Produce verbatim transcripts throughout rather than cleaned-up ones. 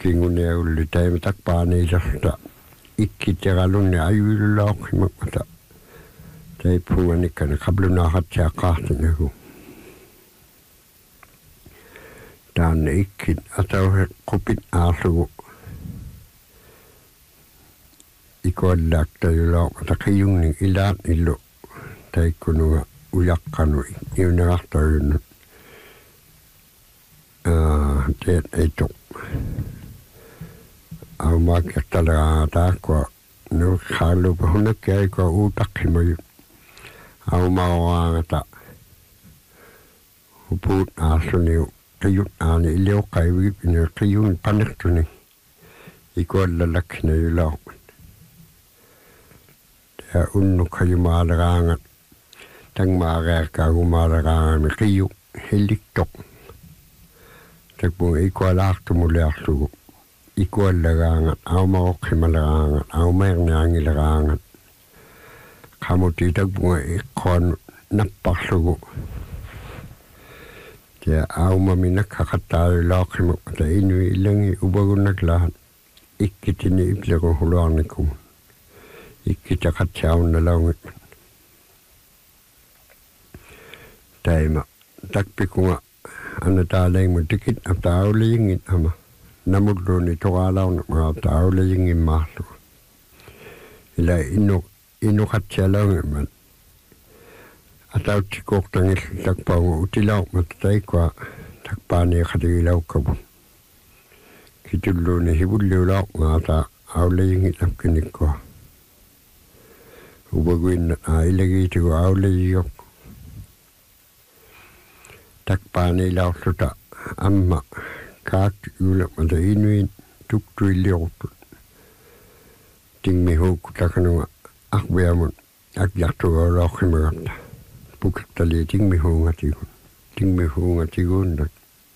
kingunia ulli taima takpaani ilasta ikki teralunni ayuilulaaqi makmata taipunganikana qabluna hatsia qaartinagu taanna ikkin atauhe qupit aarlugu ikollaaqtayulaaqata qiyungni ilaat illu taikkunuga uyaqqanu iunaqartoyunnu aa teet eituk au maakirtalagaa taakua nu khaalupa hunakkia iko uutaqqimayu au maoaangata hupuut aarsuniu qiyut aani iliuqqaiwigipini qiyun panertuni ikoallalakkinayulaaqmat taa unnu kayumaalagaangat tangmaareerkaagumaalaгаами qiyu hilliktoq takpun ikualaartumuliarlugu ikuallagaangat aumaoqqimalagaangat aumaerniangilagaangat qamuti takpunga iqqoon napparlugu tia aumaminakkaqattaayulaaqqimu ta inui ilangi ubagunnaklaat ikkitini iplegu huluarnikum ikkitaqatsiaunnalaungit taima takpikunga ana taalengmu tikit aptaauliingit ama namulluni toqaalauna maaptaauliingin maarlu ila inu inu qatsialaungiman atautsikoqtangil takpaungu utilaaqmat taikwa takpaani qatigilaukkapu kitulluni hibulliulaaq maata auliingit apkinikko ubaguinna ailagiitigu auliiyok takpaani lausluta amma kaak yuulamata inuin tuktuiliortut tingmihuukku takanuga aqviamun akjartugaoloqimagatta pukittali tingmihuungatigun tingmihuungatigunnak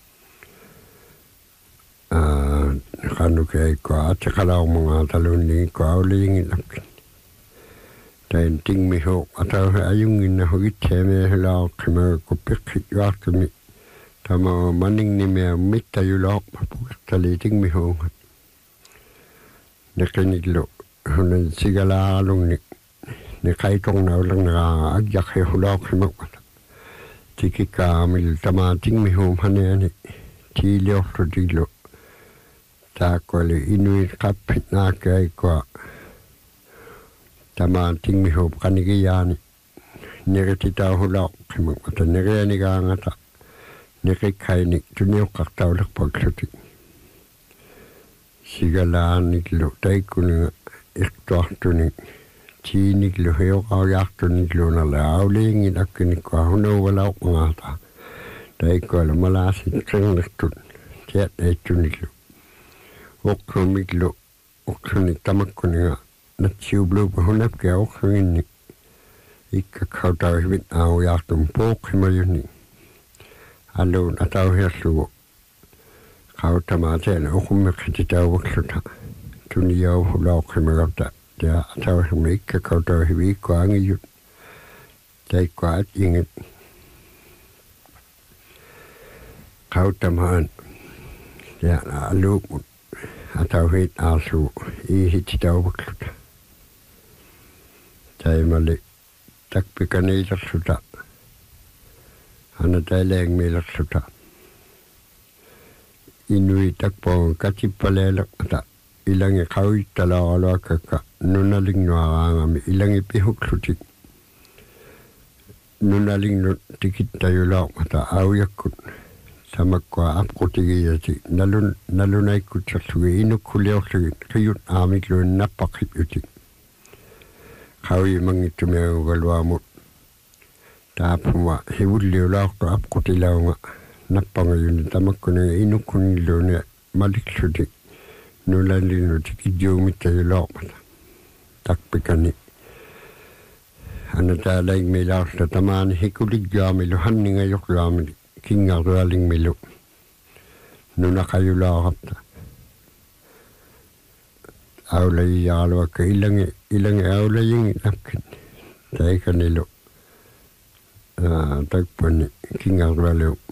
aa qanukeikko atiqalaumugatalunniikko auliingilapkin tain tingmihuuq atauhe ajunginnahu itseemeehulaaqqimaga kuppiqqit yuartumi tama manningnimea mittayulaaqma pukittali tingmihuungat neqinillu hunan sigalaalungni neqaitornaulerneraaga akjarhihulaaqqimaqqata tikikkaamil tama tingmihuum haneani tiiliorlutillu taakkoli inuit qappit naakkaikkoa tama tingmihuum qanigiyaani nerititauhulaaqqimaqqata nerianigaangata neqikkaini tuniuqqartaulerpaksutik sigalaaniklu taikkuninga iqtuartuni tiiniklu hioqaujaartunikluunala auliingin akkinikkoa hunauvalauqqangaata taikkuala malaasit qinnertut tiat aittuniklu uqqumiklu uqsunik tamakkuninga natsiubluupa hunapkia uqsuginni ikkakkautauhivit aujaartum puuqqimayuni alluun atauhiallugu qautamaatena uqummeqititauvaksluta tuniyauhulauqqimagapta tia atauhima ikkakkautauhiviikku angiyut taikkuaat ingit qautamaan tia alluumun atauhit aallugu iihititauvaksluta taimali takpikaniilerluta ana taileengmiilerluta inui takpoon katippaleeleqata ilangi qauittalaaqaluakkakka nunalingnuaraangami ilangi pihuklutik nunalingnu tikittayulaaqmata auyakkut samakkua apqutigiyati nalun nalunaikkutsarlugi inukkuliorlugit qiyut aamikluun nappaqipyutik qawi mangittumiagugaluamut taapuma hivulliulaaqtu apqutilaunga nappangayuni tamakkuniga inukkunilluuni maliklutik nulalingnutik ijjuumittayulaaqmata takpikani ana taalaingmilaarta tamaani hikuliggaamilu hanningayorluaamili kingarualingmilu nunaqayulaaqapta aulayiaaluakka ilangi ilangi aulayingi napkin taikanilu takpani kingarualu